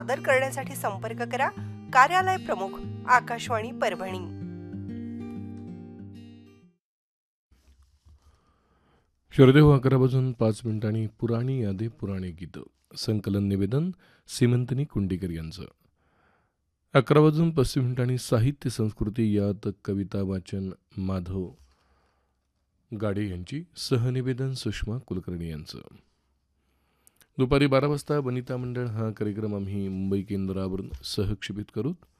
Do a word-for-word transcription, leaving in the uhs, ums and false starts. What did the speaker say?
सादर करण्यासाठी संपर्क करा. कार्यालय प्रमुख, आकाशवाणी परभणी. श्रोते हो, अकरा वाजून पाच मिनिटांनी पुराणी यादी पुराणे गीतं. संकलन निवेदन सीमंतनी कुंडीकर यांचं. अकरा वाजून पस्तीस मिनिटांनी साहित्य संस्कृती यात कविता वाचन माधव गाडे यांची, सहनिवेदन सुषमा कुलकर्णी यांचं. दुपारी बारा वाजता वनिता मंडळ हा कार्यक्रम आम्ही मुंबई केंद्रावरून सहक्षेपित करू.